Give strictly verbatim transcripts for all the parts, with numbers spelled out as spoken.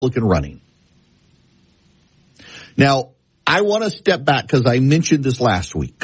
Republican running. Now, I want to step back because I mentioned this last week.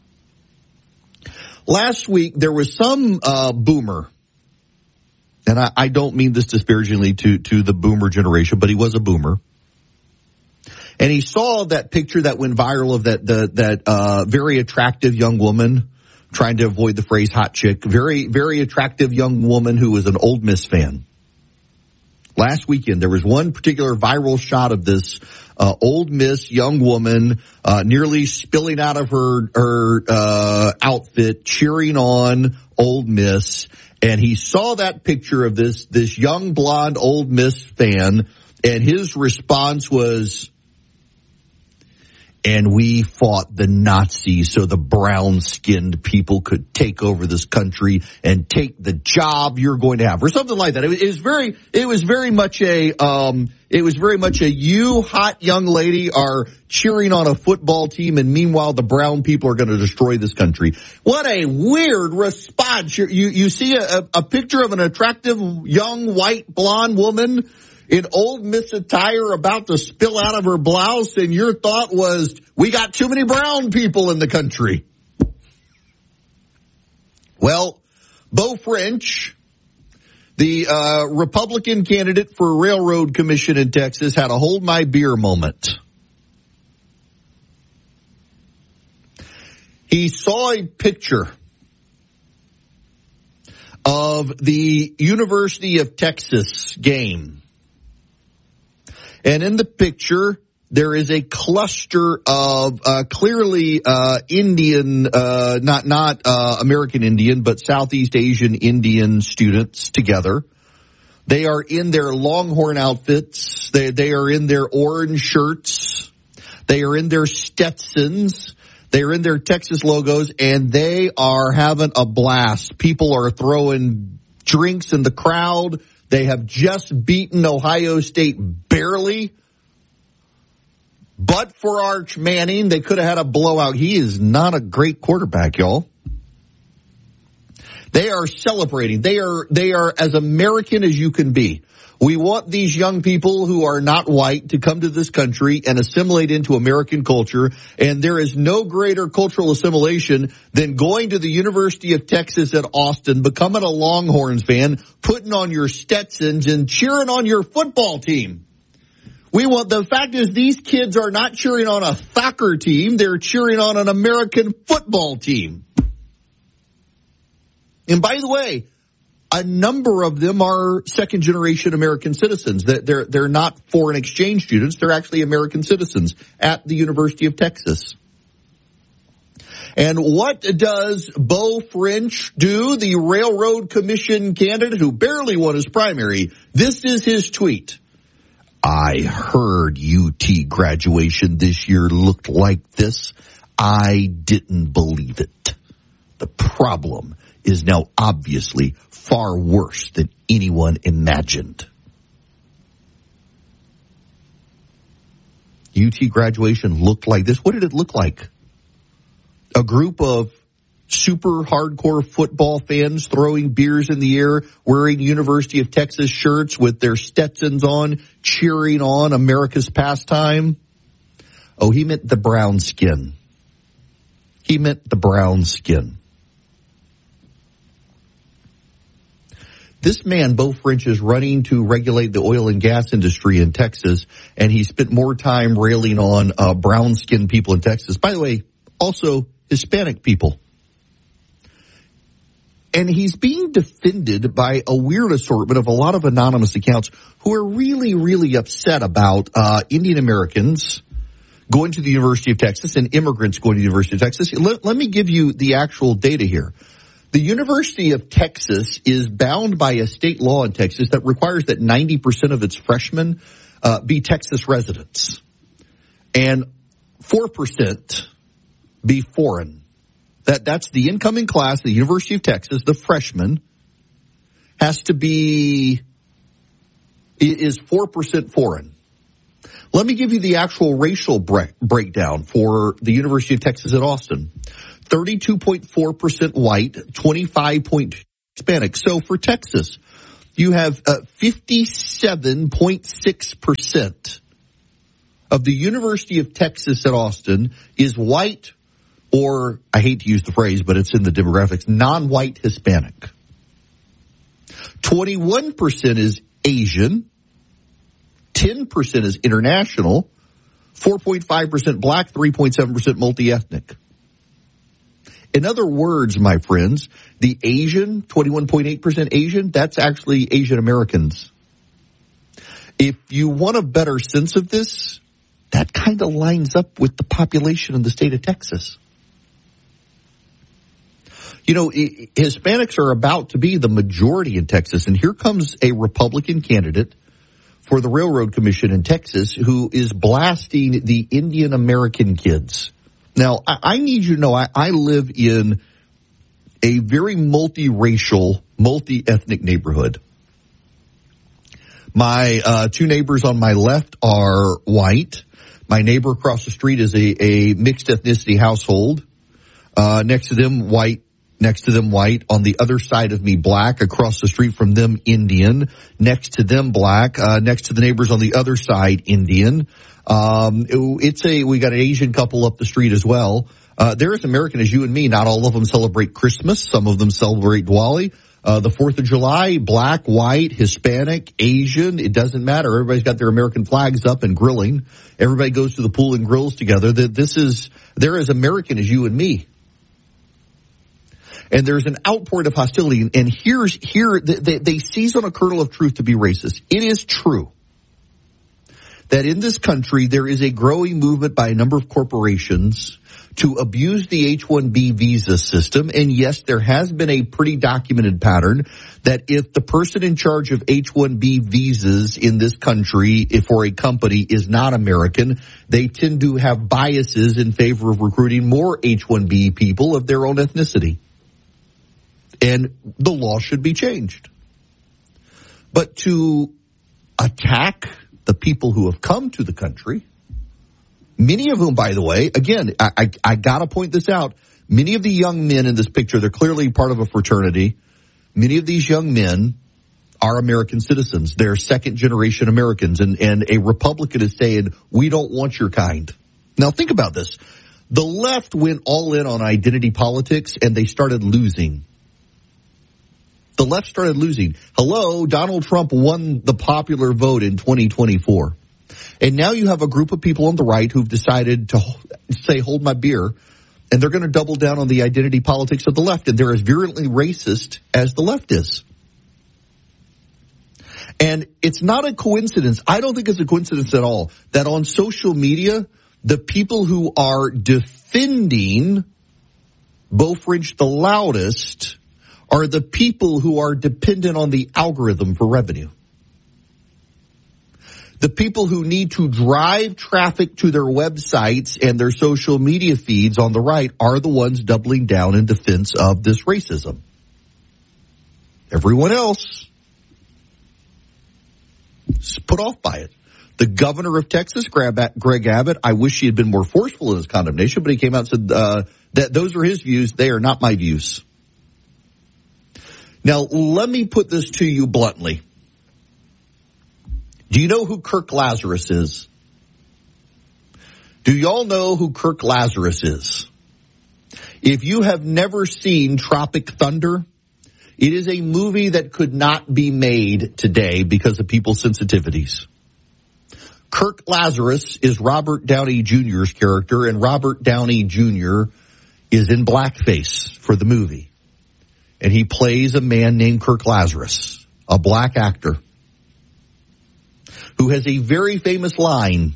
Last week, there was some uh, boomer, and I, I don't mean this disparagingly to, to the boomer generation, but he was a boomer. And he saw that picture that went viral of that the, that uh, very attractive young woman, trying to avoid the phrase hot chick, very, very attractive young woman who was an Ole Miss fan. Last weekend, there was one particular viral shot of this uh, Ole Miss young woman uh, nearly spilling out of her, her uh, outfit, cheering on Ole Miss. And he saw that picture of this, this young blonde Ole Miss fan, and his response was, and we fought the Nazis so the brown-skinned people could take over this country and take the job you're going to have, or something like that. It was, it was very, it was very much a, um, it was very much a you hot young lady are cheering on a football team, and meanwhile the brown people are going to destroy this country. What a weird response! You you, you see a, a picture of an attractive young white blonde woman in Ole Miss attire about to spill out of her blouse, and your thought was, we got too many brown people in the country. Well, Beau French, the uh, Republican candidate for Railroad Commission in Texas, had a hold my beer moment. He saw a picture of the University of Texas game. And in the picture, there is a cluster of uh, clearly uh, Indian, uh, not not uh, American Indian, but Southeast Asian Indian students together. They are in their Longhorn outfits. They they are in their orange shirts. They are in their Stetsons. They are in their Texas logos, and they are having a blast. People are throwing drinks in the crowd. They have just beaten Ohio State barely. But for Arch Manning, they could have had a blowout. He is not a great quarterback, y'all. They are celebrating. They are, they are as American as you can be. We want these young people who are not white to come to this country and assimilate into American culture. And there is no greater cultural assimilation than going to the University of Texas at Austin, becoming a Longhorns fan, putting on your Stetsons and cheering on your football team. We want, the fact is these kids are not cheering on a soccer team. They're cheering on an American football team. And by the way, a number of them are second-generation American citizens. They're, they're not foreign exchange students. They're actually American citizens at the University of Texas. And what does Beau French do, the Railroad Commission candidate who barely won his primary? This is his tweet. I heard U T graduation this year looked like this. I didn't believe it. The problem is now obviously far worse than anyone imagined. U T graduation looked like this. What did it look like? A group of super hardcore football fans throwing beers in the air, wearing University of Texas shirts with their Stetsons on, cheering on America's pastime. Oh, he meant the brown skin. He meant the brown skin. This man, Beau French, is running to regulate the oil and gas industry in Texas, and he spent more time railing on uh, brown-skinned people in Texas. By the way, also Hispanic people. And he's being defended by a weird assortment of a lot of anonymous accounts who are really, really upset about uh, Indian Americans going to the University of Texas and immigrants going to the University of Texas. Let, let me give you the actual data here. The University of Texas is bound by a state law in Texas that requires that ninety percent of its freshmen uh, be Texas residents and four percent be foreign. That That's the incoming class at the University of Texas, the freshman, has to be, is four percent foreign. Let me give you the actual racial break, breakdown for the University of Texas at Austin. thirty-two point four percent white, twenty-five point two percent Hispanic. So for Texas, you have uh, fifty-seven point six percent of the University of Texas at Austin is white, or I hate to use the phrase, but it's in the demographics, non-white Hispanic. twenty-one percent is Asian. ten percent is international. four point five percent black, three point seven percent multi-ethnic. In other words, my friends, the Asian, twenty-one point eight percent Asian, that's actually Asian Americans. If you want a better sense of this, that kind of lines up with the population in the state of Texas. You know, Hispanics are about to be the majority in Texas, and here comes a Republican candidate for the Railroad Commission in Texas who is blasting the Indian American kids. Now, I, I need you to know I, I live in a very multiracial, multi-ethnic neighborhood. My uh, two neighbors on my left are white. My neighbor across the street is a, a mixed ethnicity household. Uh, next to them, white. Next to them, white. On the other side of me, black. Across the street from them, Indian. Next to them, black. Uh, next to the neighbors on the other side, Indian. Um, it's a, we got an Asian couple up the street as well. Uh, they're as American as you and me. Not all of them celebrate Christmas. Some of them celebrate Diwali. Uh, the fourth of July, black, white, Hispanic, Asian, it doesn't matter. Everybody's got their American flags up and grilling. Everybody goes to the pool and grills together. This is, they're as American as you and me. And there's an outpouring of hostility. And here's, here, they, they seize on a kernel of truth to be racist. It is true that in this country, there is a growing movement by a number of corporations to abuse the H one B visa system. And yes, there has been a pretty documented pattern that if the person in charge of H one B visas in this country, if for a company is not American, they tend to have biases in favor of recruiting more H one B people of their own ethnicity. And the law should be changed. But to attack the people who have come to the country, many of whom, by the way, again, I, I, I got to point this out. Many of the young men in this picture, they're clearly part of a fraternity. Many of these young men are American citizens. They're second generation Americans. And, and a Republican is saying, we don't want your kind. Now think about this. The left went all in on identity politics and they started losing. The left started losing. Hello, Donald Trump won the popular vote in twenty twenty-four. And now you have a group of people on the right who've decided to say, hold my beer, and they're going to double down on the identity politics of the left, and they're as virulently racist as the left is. And it's not a coincidence, I don't think it's a coincidence at all, that on social media, the people who are defending Beaufort the loudest are the people who are dependent on the algorithm for revenue. The people who need to drive traffic to their websites and their social media feeds on the right are the ones doubling down in defense of this racism. Everyone else is put off by it. The governor of Texas, Greg Abbott, I wish he had been more forceful in his condemnation, but he came out and said uh, that those are his views. They are not my views. Now, let me put this to you bluntly. Do you know who Kirk Lazarus is? Do y'all know who Kirk Lazarus is? If you have never seen Tropic Thunder, it is a movie that could not be made today because of people's sensitivities. Kirk Lazarus is Robert Downey Junior's character, and Robert Downey Junior is in blackface for the movie. And he plays a man named Kirk Lazarus, a black actor, who has a very famous line.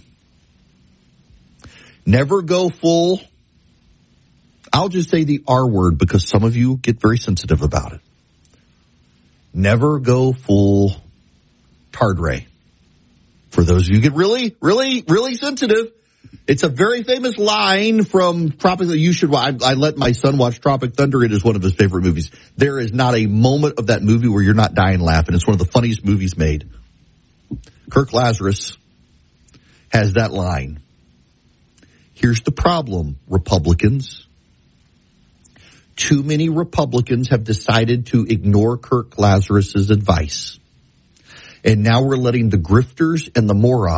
Never go full. I'll just say the R word because some of you get very sensitive about it. Never go full Tardray. For those of you who get really, really, really sensitive, it's a very famous line from Tropic. You should. I, I let my son watch Tropic Thunder. It is one of his favorite movies. There is not a moment of that movie where you're not dying laughing. It's one of the funniest movies made. Kirk Lazarus has that line. Here's the problem, Republicans. Too many Republicans have decided to ignore Kirk Lazarus's advice. And now we're letting the grifters and the morons